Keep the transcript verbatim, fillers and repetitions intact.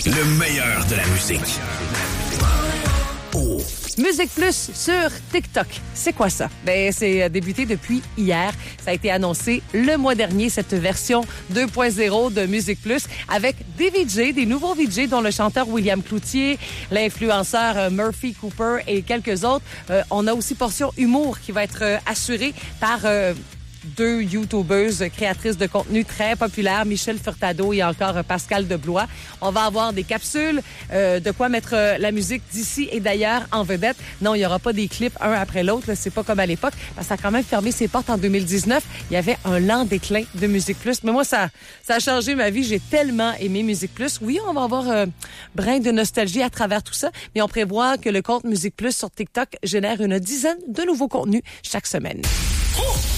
Le meilleur de la musique. Oh. Musique Plus sur TikTok. C'est quoi ça? Ben, c'est débuté depuis hier. Ça a été annoncé le mois dernier, cette version deux point zéro de Musique Plus, avec des V J, des nouveaux V J, dont le chanteur William Cloutier, l'influenceur Murphy Cooper et quelques autres. Euh, on a aussi portion humour qui va être euh, assurée par... Euh, deux YouTubeuses créatrices de contenu très populaires, Michel Furtado et encore Pascal Deblois. On va avoir des capsules, euh, de quoi mettre euh, la musique d'ici et d'ailleurs en vedette. Non, il n'y aura pas des clips un après l'autre. Là, c'est pas comme à l'époque. Parce que ça a quand même fermé ses portes en deux mille dix-neuf. Il y avait un lent déclin de Musique Plus. Mais moi, ça, ça a changé ma vie. J'ai tellement aimé Musique Plus. Oui, on va avoir un euh, brin de nostalgie à travers tout ça. Mais on prévoit que le compte Musique Plus sur TikTok génère une dizaine de nouveaux contenus chaque semaine.